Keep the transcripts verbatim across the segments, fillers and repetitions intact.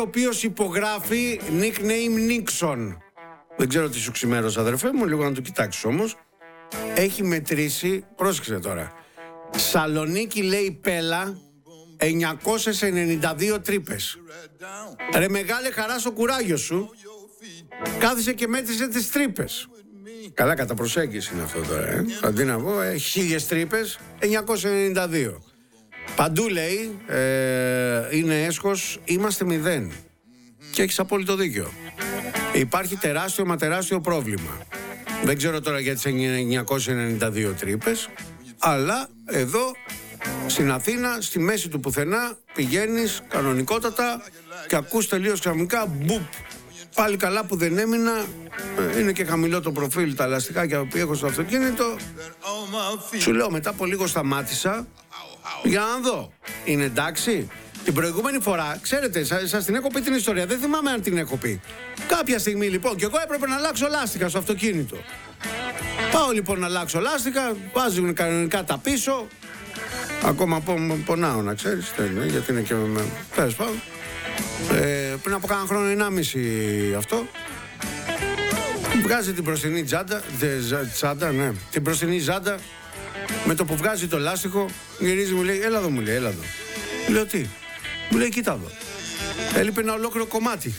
ο οποίος υπογράφει nickname Nixon. Δεν ξέρω τι σου ξημέρωσε, αδερφέ μου, λίγο να το κοιτάξεις όμως. Έχει μετρήσει, πρόσεξε τώρα, Σαλονίκη λέει Πέλα, εννιακόσιες ενενήντα δύο τρύπες. Ρε μεγάλε χαρά στο κουράγιο σου. Κάθισε και μέτρησε τις τρύπες. Καλά κατά προσέγγιση είναι αυτό τώρα, ε. Αντί να πω, ε, χίλιες τρύπες, εννιακόσιες ενενήντα δύο. Παντού λέει, ε, είναι έσχος, είμαστε μηδέν. Και έχεις απόλυτο δίκιο. Υπάρχει τεράστιο μα τεράστιο πρόβλημα. Δεν ξέρω τώρα για τις εννιακόσιες ενενήντα δύο τρύπες, αλλά εδώ στην Αθήνα, στη μέση του πουθενά, πηγαίνεις κανονικότατα και ακούς τελείως ξαφνικά μπουπ. Πάλι καλά που δεν έμεινα. Είναι και χαμηλό το προφίλ, τα λαστιχάκια που έχω στο αυτοκίνητο. Σου λέω, μετά από λίγο σταμάτησα για να δω. Είναι εντάξει? Την προηγούμενη φορά, ξέρετε, σας, σας την έχω πει την ιστορία, δεν θυμάμαι αν την έχω πει. Κάποια στιγμή λοιπόν, και εγώ έπρεπε να αλλάξω λάστιχα στο αυτοκίνητο. Πάω λοιπόν να αλλάξω λάστιχα, βάζουν κανονικά τα πίσω. Ακόμα πο, πονάω να ξέρεις, γιατί είναι και με... Τέλος πάντων. Ε, πριν από κάνα χρόνο, ενάμιση αυτό. Βγάζει την μπροστινή τσάντα, τσάντα, ναι, την μπροστινή ζάντα. Με το που βγάζει το λάστιχο, γυρίζει, μου λέει, έλα εδώ, μου λέει, έλα εδώ. Λέω τι? Μου λέει, κοίτα εδώ. Έλειπε ένα ολόκληρο κομμάτι.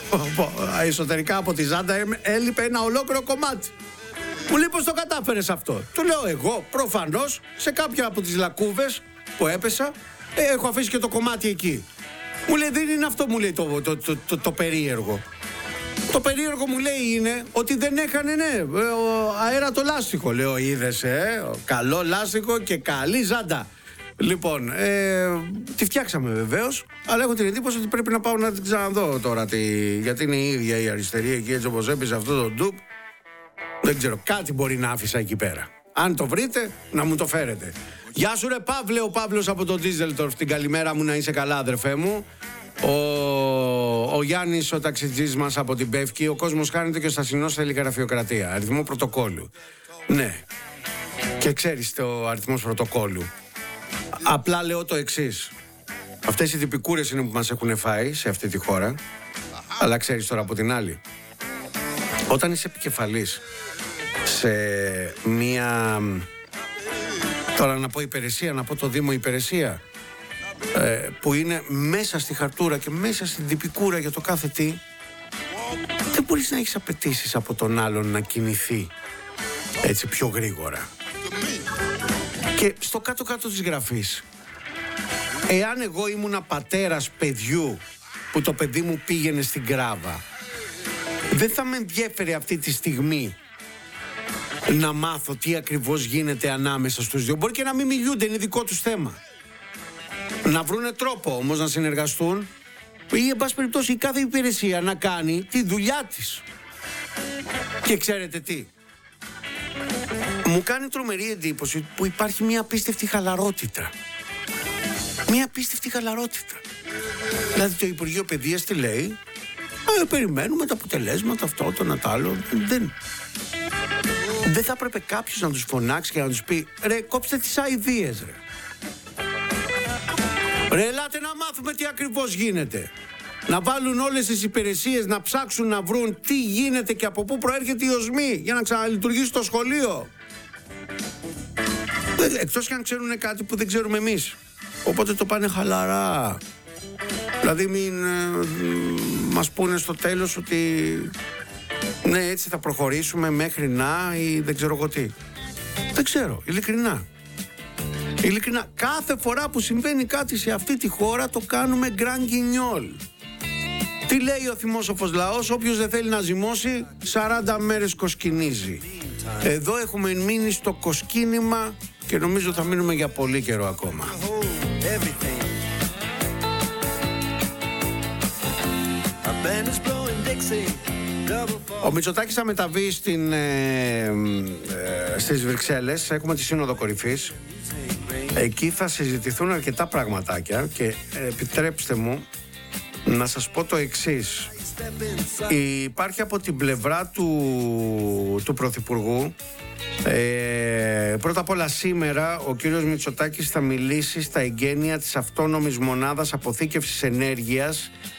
Εσωτερικά από τη ζάντα έλειπε ένα ολόκληρο κομμάτι. Μου λέει, πώς το κατάφερες αυτό? Του λέω, εγώ προφανώς σε κάποια από τις λακκούβες που έπεσα, ε, έχω αφήσει και το κομμάτι εκεί. Μου λέει, δεν είναι αυτό, μου λέει, το, το, το, το, το περίεργο. Το περίεργο, μου λέει, είναι ότι δεν έχανε, ναι, αέρα το λάστιχο. Λέω, είδες, ε, καλό λάστιχο και καλή ζάντα. Λοιπόν, ε, τη φτιάξαμε βεβαίως, αλλά έχω την εντύπωση ότι πρέπει να πάω να την ξαναδώ τώρα, τη, γιατί είναι η ίδια η αριστερή εκεί, έτσι όπως έπαιζε αυτό το ντουπ. Δεν ξέρω, κάτι μπορεί να άφησα εκεί πέρα. Αν το βρείτε, να μου το φέρετε. Γεια σου ρε Παύλε, ο Παύλος από το Ντίζελτορφ. Την καλημέρα μου, να είσαι καλά, αδερφέ μου. Ο, ο Γιάννης, ο ταξιτζής μας από την Πεύκη. Ο κόσμος χάνεται και ο Στασινός θέλει γραφειοκρατία. Αριθμό πρωτοκόλλου. Ναι. Και ξέρεις το αριθμός πρωτοκόλλου. Απλά λέω το εξής. Αυτές οι τυπικούρες είναι που μας έχουν φάει σε αυτή τη χώρα. Αλλά ξέρεις τώρα από την άλλη. Όταν είσαι επικεφαλής σε μία... Τώρα να πω υπηρεσία, να πω το Δήμο υπηρεσία, ε, που είναι μέσα στη χαρτούρα και μέσα στην τυπικούρα για το κάθε τι, δεν μπορείς να έχεις απαιτήσεις από τον άλλον να κινηθεί έτσι πιο γρήγορα. Και στο κάτω-κάτω της γραφής, εάν εγώ ήμουνα πατέρας παιδιού που το παιδί μου πήγαινε στην Κράβα, δεν θα με ενδιέφερε αυτή τη στιγμή να μάθω τι ακριβώς γίνεται ανάμεσα στους δύο. Μπορεί και να μην μιλούνται, είναι δικό τους θέμα. Να βρούνε τρόπο όμως να συνεργαστούν ή εν πάση περιπτώσει η κάθε υπηρεσία να κάνει τη δουλειά της. Και ξέρετε τι? Μου κάνει τρομερή εντύπωση που υπάρχει μια απίστευτη χαλαρότητα. Μια απίστευτη χαλαρότητα. Δηλαδή το Υπουργείο Παιδείας τι λέει? Ε, περιμένουμε τα αποτελέσματα, αυτό, το Νατάλο. Δεν... Δεν θα έπρεπε κάποιος να τους φωνάξει και να τους πει, ρε, κόψτε τις αηδίες, ρε. Ρε, ελάτε να μάθουμε τι ακριβώς γίνεται. Να βάλουν όλες τις υπηρεσίες να ψάξουν να βρουν τι γίνεται και από πού προέρχεται η οσμή για να ξαναλειτουργήσει το σχολείο. Εκτός και αν ξέρουν κάτι που δεν ξέρουμε εμείς. Οπότε το πάνε χαλαρά. Δηλαδή μην ε, μας πούνε στο τέλος ότι ναι, έτσι θα προχωρήσουμε μέχρι να ή δεν ξέρω εγώ τι. Δεν ξέρω, ειλικρινά. Ειλικρινά, κάθε φορά που συμβαίνει κάτι σε αυτή τη χώρα το κάνουμε γκραν γκινιόλ. Τι λέει ο θυμόσοφος λαός? Όποιος δεν θέλει να ζυμώσει σαράντα μέρες κοσκινίζει. Εδώ έχουμε μείνει στο κοσκίνημα και νομίζω θα μείνουμε για πολύ καιρό ακόμα. Ο Μητσοτάκης θα μεταβεί στην, ε, ε, στις Βρυξέλλες. Έχουμε τη Σύνοδο Κορυφής. Εκεί θα συζητηθούν αρκετά πραγματάκια και ε, επιτρέψτε μου να σας πω το εξής. Υπάρχει από την πλευρά του, του Πρωθυπουργού, ε, πρώτα απ' όλα σήμερα ο κύριος Μητσοτάκης θα μιλήσει στα εγγένεια της αυτόνομης μονάδας αποθήκευσης ενέργειας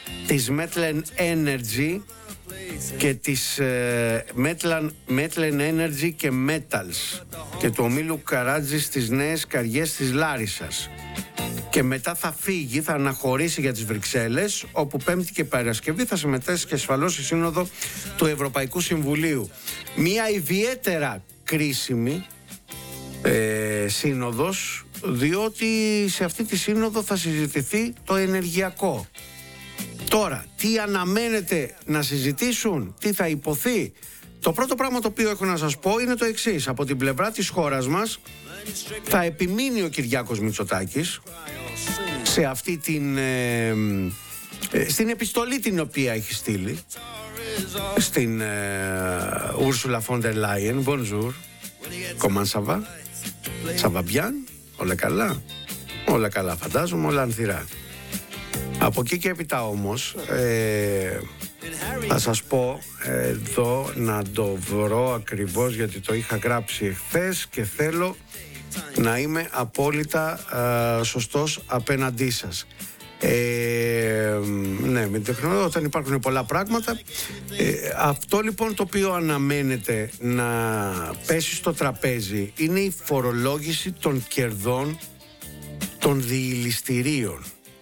της Metlen Energy και της ε, Metlen, Metlen Energy και Metals και του ομίλου Καράτζη στις νέες καριές της Λάρισσας. Και μετά θα φύγει, θα αναχωρήσει για τις Βρυξέλλες, όπου Πέμπτη και Παρασκευή θα συμμετέχει και ασφαλώς στη Σύνοδο του Ευρωπαϊκού Συμβουλίου. Μια ιδιαίτερα κρίσιμη ε, σύνοδος, διότι σε αυτή τη σύνοδο θα συζητηθεί το ενεργειακό. Τώρα, τι αναμένεται να συζητήσουν, τι θα υποθεί? Το πρώτο πράγμα το οποίο έχω να σας πω είναι το εξής. Από την πλευρά της χώρας μας θα επιμείνει ο Κυριάκος Μητσοτάκης σε αυτή την ε, ε, στην επιστολή την οποία έχει στείλει στην ε, Ursula von der Leyen. Bonjour, comment ça va? Ça va bien? Όλα καλά? Όλα καλά φαντάζομαι, όλα ανθυρά. Από εκεί και έπειτα όμως ε, θα σας πω εδώ να το βρω ακριβώς, γιατί το είχα γράψει εχθές και θέλω να είμαι απόλυτα α, σωστός απέναντί σας. Ε, ναι, με τεχνολογία όταν υπάρχουν πολλά πράγματα. Ε, αυτό λοιπόν το οποίο αναμένεται να πέσει στο τραπέζι είναι η φορολόγηση των κερδών των διηλιστηρίων.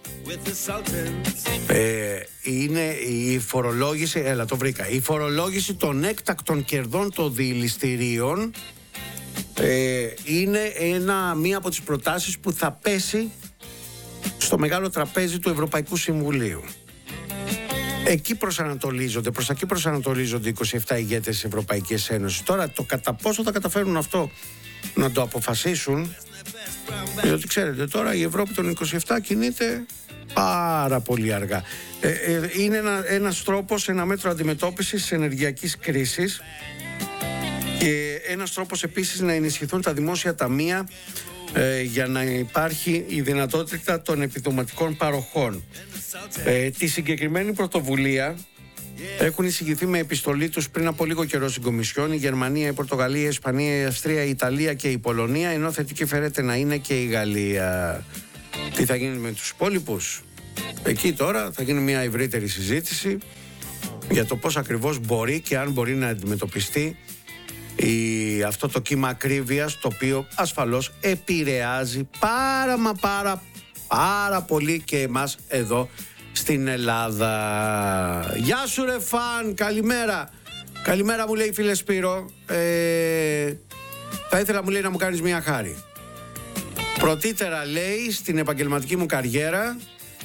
Ε, είναι η φορολόγηση, έλα το βρήκα, η φορολόγηση των έκτακτων κερδών των διηλιστηρίων ε, είναι ένα, μία από τις προτάσεις που θα πέσει στο μεγάλο τραπέζι του Ευρωπαϊκού Συμβουλίου. Εκεί προσανατολίζονται, προς εκεί προσανατολίζονται οι είκοσι επτά ηγέτες της Ευρωπαϊκής Ένωσης. Τώρα το κατά πόσο θα καταφέρουν αυτό να το αποφασίσουν, διότι ξέρετε τώρα η Ευρώπη των είκοσι επτά κινείται πάρα πολύ αργά. Ε, ε, είναι ένα, ένας τρόπος, ένα μέτρο αντιμετώπισης της ενεργειακής κρίσης και ένας τρόπος επίσης να ενισχυθούν τα δημόσια ταμεία ε, για να υπάρχει η δυνατότητα των επιδοματικών παροχών. Ε, τη συγκεκριμένη πρωτοβουλία έχουν εισηγηθεί με επιστολή τους πριν από λίγο καιρό στην Κομισιόν η Γερμανία, η Πορτογαλία, η Ισπανία, η Αυστρία, η Ιταλία και η Πολωνία, ενώ θετική φέρεται να είναι και η Γαλλία. Τι θα γίνει με τους υπόλοιπους? Εκεί τώρα θα γίνει μια ευρύτερη συζήτηση για το πώς ακριβώς μπορεί και αν μπορεί να αντιμετωπιστεί η, αυτό το κύμα ακρίβειας, το οποίο ασφαλώς επηρεάζει πάρα μα πάρα πάρα πολύ και εμάς εδώ στην Ελλάδα. Γεια σου ρε φαν, καλημέρα. Καλημέρα μου λέει φίλε Σπύρο. ε, Θα ήθελα μου λέει να μου κάνεις μια χάρη. Πρωτήτερα λέει στην επαγγελματική μου καριέρα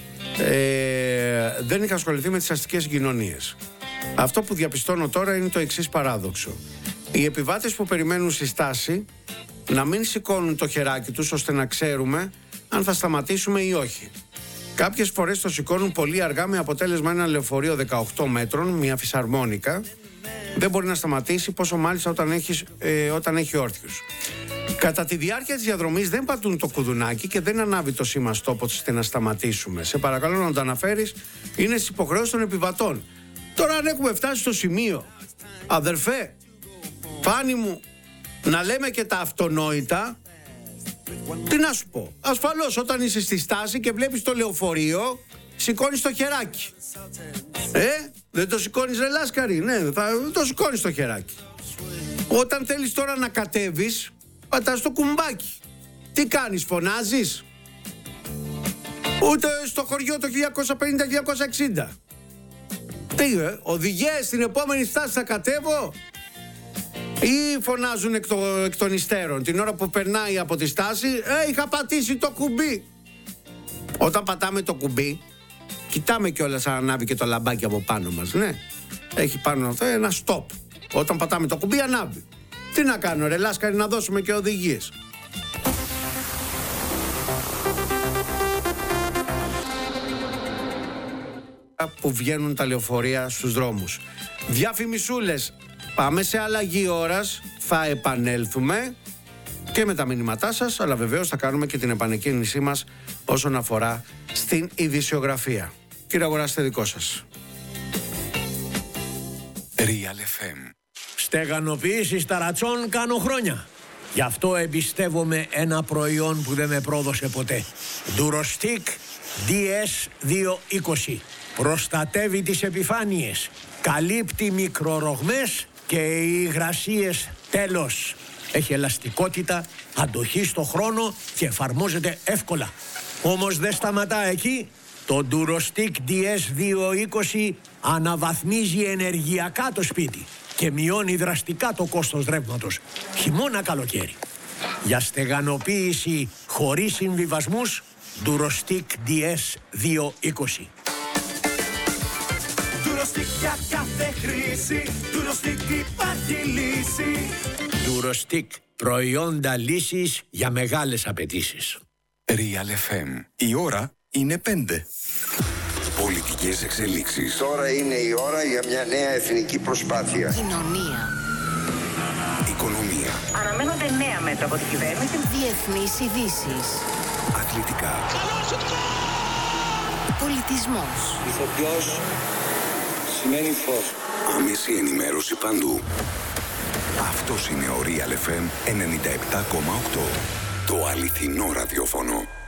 ε, δεν είχα ασχοληθεί με τις αστικές συγκοινωνίες. Αυτό που διαπιστώνω τώρα είναι το εξής παράδοξο. Οι επιβάτες που περιμένουν στη στάση να μην σηκώνουν το χεράκι τους ώστε να ξέρουμε αν θα σταματήσουμε ή όχι. Κάποιες φορές το σηκώνουν πολύ αργά, με αποτέλεσμα ένα λεωφορείο δεκαοκτώ μέτρων, μια φυσαρμόνικα, δεν μπορεί να σταματήσει, πόσο μάλιστα όταν, έχεις, ε, όταν έχει όρθιους. Κατά τη διάρκεια της διαδρομής δεν πατούν το κουδουνάκι και δεν ανάβει το σήμα stop ώστε να σταματήσουμε. Σε παρακαλώ να το αναφέρεις, είναι στις υποχρεώσεις των επιβατών. Τώρα αν έχουμε φτάσει στο σημείο, αδερφέ, Φάνη μου, να λέμε και τα αυτονόητα, τι να σου πω. Ασφαλώς όταν είσαι στη στάση και βλέπεις το λεωφορείο, σηκώνεις το χεράκι. Ε, δεν το σηκώνεις ρε Λάσκαρη? Ναι, θα το σηκώνεις το χεράκι. Όταν θέλεις τώρα να κατέβεις, πατάς το κουμπάκι. Τι κάνεις, φωνάζεις? Ούτε στο χωριό το χίλια εννιακόσια πενήντα χίλια εννιακόσια εξήντα. Τι, ε, οδηγές στην επόμενη στάση θα κατέβω? Ή φωνάζουν εκ, το, εκ των υστέρων την ώρα που περνάει από τη στάση, ε, είχα πατήσει το κουμπί. Όταν πατάμε το κουμπί, κοιτάμε κιόλας αν ανάβει και το λαμπάκι από πάνω μας, ναι. Έχει πάνω αυτό ένα stop. Όταν πατάμε το κουμπί ανάβει. Τι να κάνω ρε Λάσκαρη, να δώσουμε και οδηγίες. Που βγαίνουν τα λεωφορεία στους δρόμους. Διαφημισούλες. Πάμε σε αλλαγή ώρας, θα επανέλθουμε και με τα μηνύματά σας, αλλά βεβαίως θα κάνουμε και την επανεκκίνησή μας όσον αφορά στην ειδησιογραφία. Κύριε Αγοράστη, δικό σας. Real εφ εμ. Στεγανοποίηση ταρατσών κάνω χρόνια. Γι' αυτό εμπιστεύομαι ένα προϊόν που δεν με πρόδωσε ποτέ. Durostic ντι ες διακόσια είκοσι. προστατεύει τις επιφάνειες, καλύπτει μικρορογμές και οι υγρασίες τέλος. Έχει ελαστικότητα, αντοχή στο χρόνο και εφαρμόζεται εύκολα. Όμως δεν σταματά εκεί. Το Durostic ντι ες διακόσια είκοσι αναβαθμίζει ενεργειακά το σπίτι και μειώνει δραστικά το κόστος ρεύματος, χειμώνα καλοκαίρι. Για στεγανοποίηση χωρίς συμβιβασμούς, Durostic ντι ες διακόσια είκοσι. Durostic για κάθε χρήση, Durostic υπάρχει λύση. Durostic, προϊόντα λύσης για μεγάλες απαιτήσεις. Real εφ εμ. Η ώρα είναι πέντε. Πολιτικές εξελίξεις. Τώρα είναι η ώρα για μια νέα εθνική προσπάθεια. Κοινωνία. Οικονομία. Αναμένονται νέα μέτρα από την κυβέρνηση. Διεθνείς ειδήσεις. Αθλητικά. Πολιτισμός. Ηθοποιός σημαίνει φως. Άμεση ενημέρωση παντού. Αυτός είναι ο Real εφ εμ ενενήντα επτά κόμμα οκτώ. Το αληθινό ραδιόφωνο.